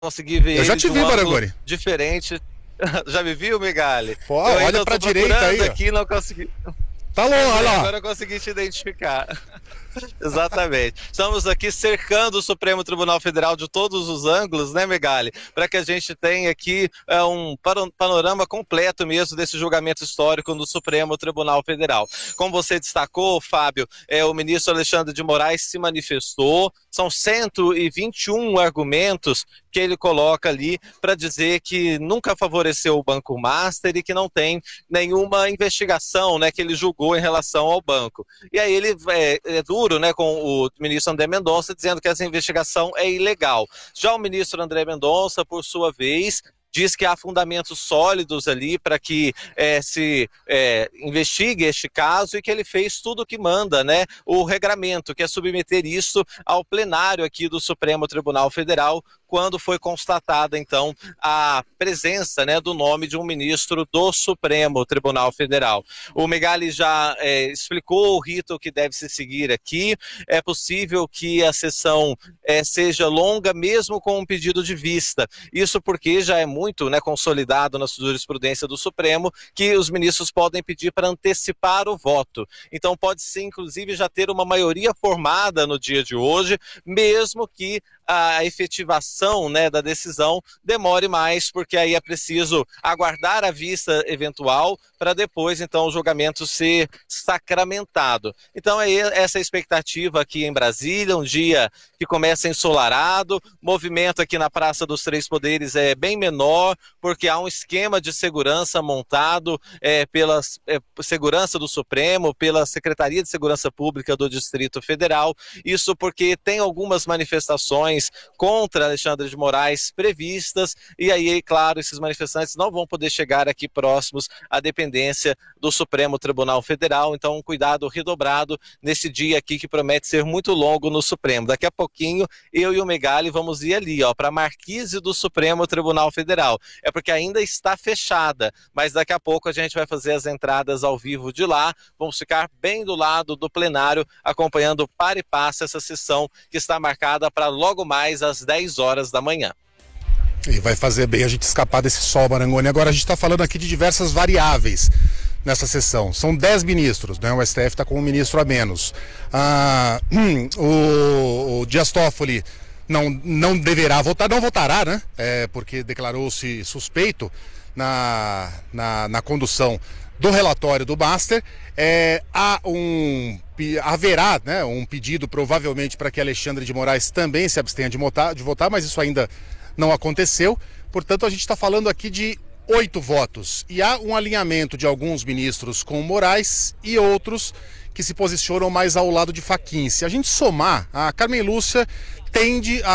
consegui ver Eu já ele te de vi, um ângulo Marangoni. diferente. Já me viu, Megali? Pô, Eu ainda olha pra estou direita aí, procurando ó. aqui e não consegui. Tá longe, Pois olha é, lá. agora eu consegui te identificar. Exatamente. Estamos aqui cercando o Supremo Tribunal Federal de todos os ângulos, né, Megali? Para que a gente tenha aqui um panorama completo mesmo desse julgamento histórico no Supremo Tribunal Federal. Como você destacou, Fábio, o ministro Alexandre de Moraes se manifestou. São 121 argumentos que ele coloca ali para dizer que nunca favoreceu o Banco Master e que não tem nenhuma investigação, né, que ele julgou em relação ao banco. E aí ele é duro, né, com o ministro André Mendonça, dizendo que essa investigação é ilegal. Já o ministro André Mendonça, por sua vez, diz que há fundamentos sólidos ali para que se investigue este caso e que ele fez tudo o que manda, né, o regramento, que é submeter isso ao plenário aqui do Supremo Tribunal Federal, quando foi constatada, então, a presença, né, do nome de um ministro do Supremo Tribunal Federal. O Megali já explicou o rito que deve se seguir aqui. É possível que a sessão seja longa, mesmo com um pedido de vista. Isso porque já é muito, né, consolidado na jurisprudência do Supremo que os ministros podem pedir para antecipar o voto. Então pode-se, inclusive, já ter uma maioria formada no dia de hoje, mesmo que a efetivação, né, da decisão demore mais, porque aí é preciso aguardar a vista eventual para depois, então, o julgamento ser sacramentado. Então é essa a expectativa aqui em Brasília, um dia que começa ensolarado, movimento aqui na Praça dos Três Poderes é bem menor, porque há um esquema de segurança montado pela segurança do Supremo, pela Secretaria de Segurança Pública do Distrito Federal, isso porque tem algumas manifestações contra Alexandre de Moraes previstas, e aí, claro, esses manifestantes não vão poder chegar aqui próximos à dependência do Supremo Tribunal Federal, então um cuidado redobrado nesse dia aqui que promete ser muito longo no Supremo. Daqui a pouquinho, eu e o Megali vamos ir ali, ó, para a Marquise do Supremo Tribunal Federal. É porque ainda está fechada, mas daqui a pouco a gente vai fazer as entradas ao vivo de lá, vamos ficar bem do lado do plenário, acompanhando para e passo essa sessão que está marcada para logo mais às 10 horas da manhã. E vai fazer bem a gente escapar desse sol, Marangoni. Agora a gente está falando aqui de diversas variáveis nessa sessão. São 10 ministros, né? O STF está com um ministro a menos. O Dias Toffoli não deverá votar, não votará, né? Porque declarou-se suspeito na condução do relatório do Master. Haverá, né, um pedido provavelmente para que Alexandre de Moraes também se abstenha de votar, mas isso ainda não aconteceu. Portanto, a gente está falando aqui de 8 votos. E há um alinhamento de alguns ministros com Moraes e outros que se posicionam mais ao lado de Fachin. Se a gente somar, a Carmen Lúcia tende a